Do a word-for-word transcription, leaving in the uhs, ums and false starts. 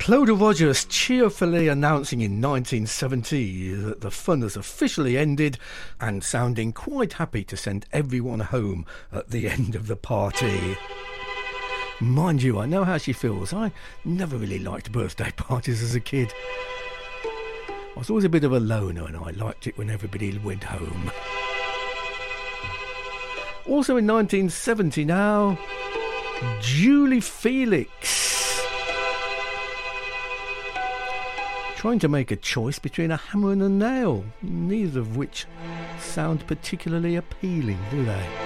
Clodagh Rogers cheerfully announcing in nineteen seventy that the fun has officially ended and sounding quite happy to send everyone home at the end of the party. Mind you, I know how she feels. I never really liked birthday parties as a kid. I was always a bit of a loner and I liked it when everybody went home. Also in nineteen seventy now, Julie Felix. Trying to make a choice between a hammer and a nail, neither of which sound particularly appealing, do they?